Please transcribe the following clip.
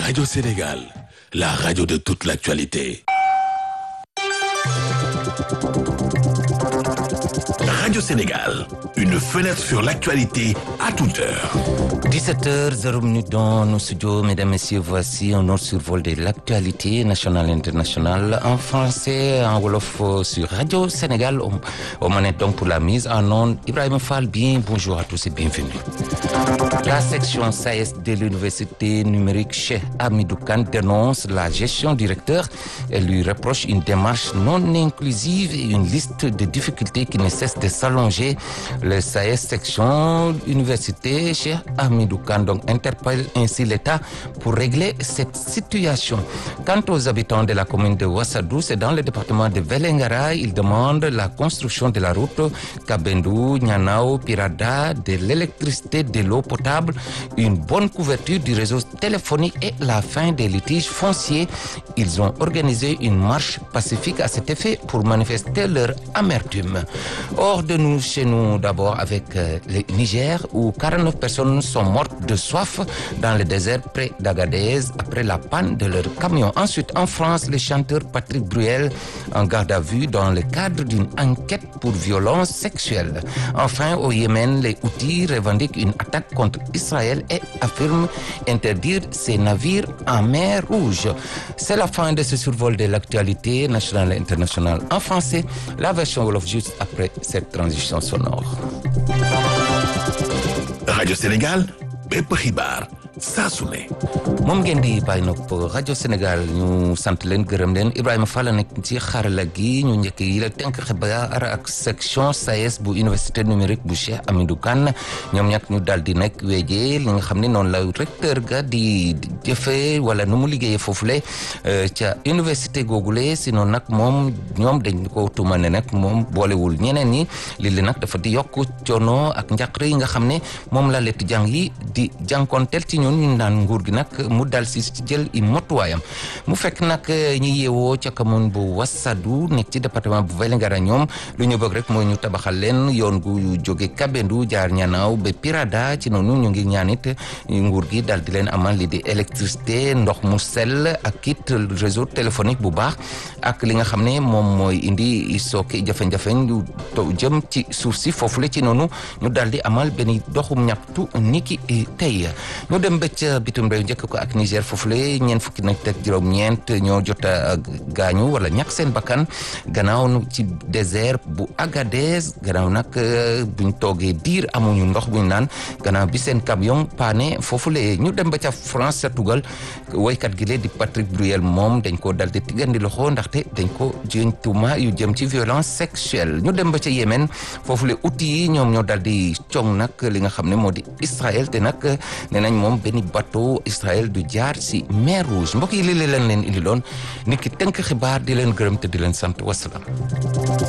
Radio Sénégal, la radio de toute l'actualité. Radio Sénégal, une fenêtre sur l'actualité à toute heure. 17h00 dans nos studios, mesdames, messieurs, voici un autre survol de l'actualité nationale et internationale en français, en wolof sur Radio Sénégal. Au manette donc pour la mise en onde. Ibrahima Fall, bonjour à tous et bienvenue. La section SAES de l'université numérique Cheikh Hamidou Kane dénonce la gestion du recteur et lui reproche une démarche non inclusive et une liste de difficultés qui ne cesse de s'allonger. Le SAES section université Cheikh Hamidou Kane donc interpelle ainsi l'État pour régler cette situation. Quant aux habitants de la commune de Ouassadou, c'est dans le département de Vélingara, ils demandent la construction de la route Kabendou, Nianao, Pirada, de l'électricité, de l'eau potable, une bonne couverture du réseau téléphonique et la fin des litiges fonciers. Ils ont organisé une marche pacifique à cet effet pour manifester leur amertume. Hors de nous, chez nous d'abord avec le Niger où 49 personnes sont mortes de soif dans le désert près d'Agadez après la panne de leur camion. Ensuite, en France, le chanteur Patrick Bruel en garde à vue dans le cadre d'une enquête pour violence sexuelle. Enfin, au Yémen, les Houthis revendiquent une attaque contre Israël et affirment interdire ses navires en mer Rouge. C'est la fin de ce survol de l'actualité nationale et internationale en français. La version wolof juste après cette transition sonore. Radio Sénégal, bépp xibaar saa su ne. moom ngeen di bàyyi nopp rajo Sénégal ñu sant leen gërëm leen Ibrahima Fall nekk ci xarala gi ñu njëkk yi la tënk xibaar ak section SAES bu université numérique bu Cheikh Hamidou Kane ñoom ñak ñu daal di nag weejee li nga xam ne noonu la recteur ga di jëfee wala nu mu liggéeyee foofule ca université googule sinon nag moom ñoom dañ ko tuuma ne nag moom boolewul ñeneen ñi lii nag dafa di yokk coono ak njàqare yi nga xam ne moom la letti jàng yi di jànkonteel ci ñun ñu naan nguur gi nag mu dal si jël i motuwaayam mu fekk nag ñi yeewoo ca commune bu Ouassadou nekk ci département bu Vélingara ñoom lu ñu bëgg rek mooy ñu tabaxal leen yoon gu jóge Kabendou jaar Nianao ba Pirada ci noonu ñu ngi ñaanit nguur gi dal di leen amal li di électricité ndox mu sell ak it réseau téléphonique bu baax ak li nga xam ne moom mooy indi sooke jafe-jafe ñu jëm ci suuf si foofu la ci noonu ñu dal di amal benn doxum ñaxtu niki tey ñu dem ba ca bitum réew njëkk ko ak Niger foofule ñeent fukki nag teg juróom-ñeent ñoo jot a gaañu wala ñàkk seen bakkan gannaaw ci désert bu Agadez gannaaw nag buñ toogee diir amuñu ndox buñ naan gannaaw bi seen camion paane foofule ñu dem ba ca France sa tugal woykat gi lee di Patrick Bruel moom dañ ko dal di tigandi loxo ndaxte dañ ko jiiñ tuuma yu jëm ci violence sexuelle ñu dem ba ca Yémen foofule Houthi yi ñoom ñoo dal di cong nag li nga xam ne moo di Israël te nag nee nañ moom benn bateau Israël du jaar ci mer Rouge mbokk yi li leen indi loon nit ki tënk xibaar di leen gërëm te di leen sant wasalaam